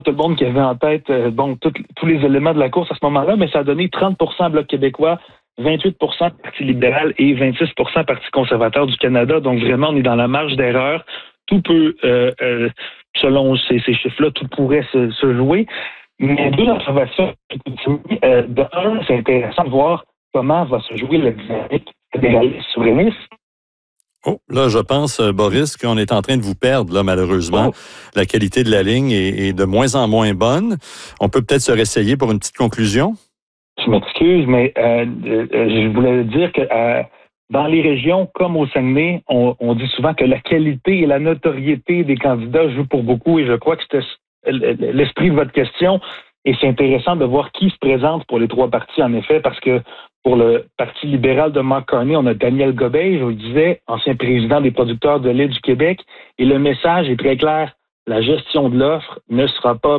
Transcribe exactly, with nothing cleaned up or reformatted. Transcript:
tout le monde qui avait en tête euh, bon tout, tous les éléments de la course à ce moment-là, mais ça a donné trente pour cent Bloc québécois, vingt-huit pour cent Parti libéral et vingt-six pour cent Parti conservateur du Canada. Donc vraiment, on est dans la marge d'erreur. Tout peut, euh, euh, selon ces, ces chiffres-là, tout pourrait se, se jouer. Mais deux observations. Euh, de un, c'est intéressant de voir comment va se jouer la dynamique fédéraliste souverainiste. Oh, là, je pense, Boris, qu'on est en train de vous perdre, là, malheureusement. Oh. La qualité de la ligne est, est de moins en moins bonne. On peut peut-être se réessayer pour une petite conclusion? Je m'excuse, mais euh, euh, je voulais dire que euh, dans les régions comme au Saguenay, on, on dit souvent que la qualité et la notoriété des candidats jouent pour beaucoup, et je crois que c'était l'esprit de votre question. Et c'est intéressant de voir qui se présente pour les trois partis, en effet, parce que pour le Parti libéral de Mark Carney, on a Daniel Gobeil, je vous le disais, ancien président des producteurs de lait du Québec. Et le message est très clair. La gestion de l'offre ne sera pas